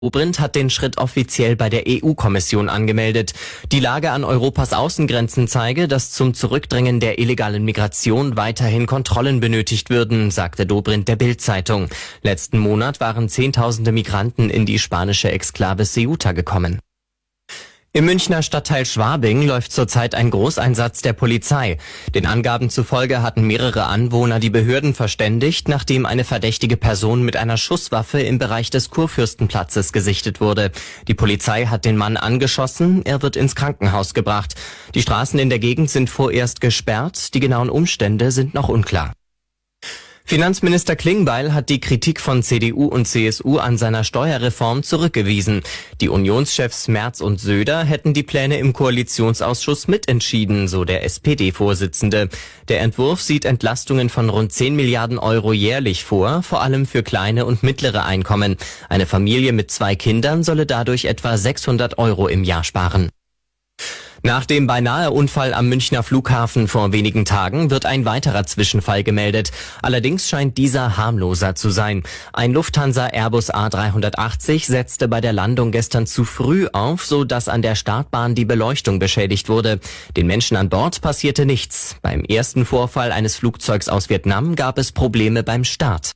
Dobrindt hat den Schritt offiziell bei der EU-Kommission angemeldet. Die Lage an Europas Außengrenzen zeige, dass zum Zurückdrängen der illegalen Migration weiterhin Kontrollen benötigt würden, sagte Dobrindt der Bild-Zeitung. Letzten Monat waren Zehntausende Migranten in die spanische Exklave Ceuta gekommen. Im Münchner Stadtteil Schwabing läuft zurzeit ein Großeinsatz der Polizei. Den Angaben zufolge hatten mehrere Anwohner die Behörden verständigt, nachdem eine verdächtige Person mit einer Schusswaffe im Bereich des Kurfürstenplatzes gesichtet wurde. Die Polizei hat den Mann angeschossen, er wird ins Krankenhaus gebracht. Die Straßen in der Gegend sind vorerst gesperrt, die genauen Umstände sind noch unklar. Finanzminister Klingbeil hat die Kritik von CDU und CSU an seiner Steuerreform zurückgewiesen. Die Unionschefs Merz und Söder hätten die Pläne im Koalitionsausschuss mitentschieden, so der SPD-Vorsitzende. Der Entwurf sieht Entlastungen von rund 10 Milliarden Euro jährlich vor, vor allem für kleine und mittlere Einkommen. Eine Familie mit 2 Kindern solle dadurch etwa 600 Euro im Jahr sparen. Nach dem Beinahe-Unfall am Münchner Flughafen vor wenigen Tagen wird ein weiterer Zwischenfall gemeldet. Allerdings scheint dieser harmloser zu sein. Ein Lufthansa Airbus A380 setzte bei der Landung gestern zu früh auf, so dass an der Startbahn die Beleuchtung beschädigt wurde. Den Menschen an Bord passierte nichts. Beim ersten Vorfall eines Flugzeugs aus Vietnam gab es Probleme beim Start.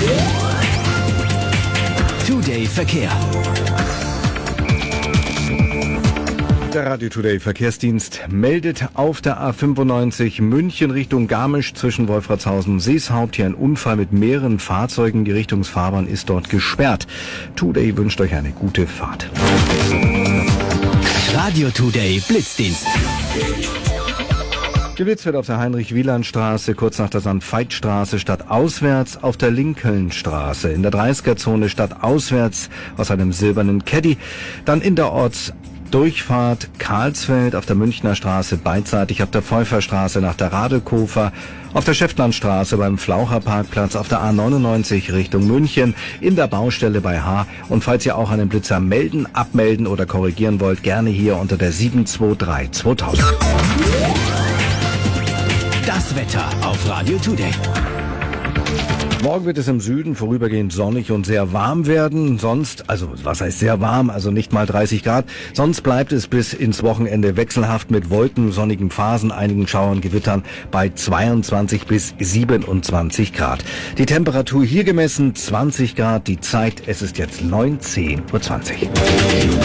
Today Verkehr. Der Radio Today Verkehrsdienst meldet auf der A95 München Richtung Garmisch zwischen Wolfratshausen und Seeshaupt hier ein Unfall mit mehreren Fahrzeugen. Die Richtungsfahrbahn ist dort gesperrt. Today wünscht euch eine gute Fahrt. Radio Today Blitzdienst. Geblitzt wird auf der Heinrich-Wieland-Straße, kurz nach der St. Veit-Straße stadtauswärts, auf der Lincoln-Straße, in der 30er-Zone stadtauswärts aus einem silbernen Caddy, dann in der Durchfahrt Karlsfeld auf der Münchner Straße beidseitig, auf der Pfeuferstraße nach der Radekofer, auf der Schäftlarnstraße beim Flaucherparkplatz, auf der A99 Richtung München, in der Baustelle bei H. Und falls ihr auch einen Blitzer melden, abmelden oder korrigieren wollt, gerne hier unter der 723 2000. Das Wetter auf Radio Today. Morgen wird es im Süden vorübergehend sonnig und sehr warm werden. Sonst, also was heißt sehr warm, also nicht mal 30 Grad. Sonst bleibt es bis ins Wochenende wechselhaft mit Wolken, sonnigen Phasen, einigen Schauern, Gewittern bei 22 bis 27 Grad. Die Temperatur hier gemessen 20 Grad. Die Zeit, es ist jetzt 19:20 Uhr.